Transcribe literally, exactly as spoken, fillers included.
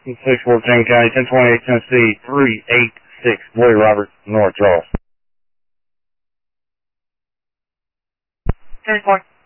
six fourteen County, ten twenty-eight Tennessee, three eight six, Willie Roberts, North Charles. ten four.